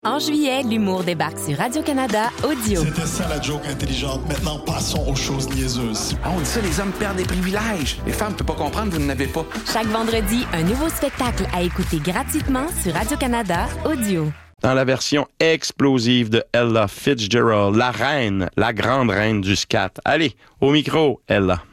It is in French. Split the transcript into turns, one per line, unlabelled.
En juillet, l'humour débarque sur Radio-Canada Audio.
C'était ça la joke intelligente. Maintenant, passons aux choses niaiseuses.
Ah, on dit ça, les hommes perdent des privilèges. Les femmes ne peuvent pas comprendre, vous n'en avez pas.
Chaque vendredi, un nouveau spectacle à écouter gratuitement sur Radio-Canada Audio.
Dans la version explosive de Ella Fitzgerald, la reine, la grande reine du scat. Allez, au micro, Ella.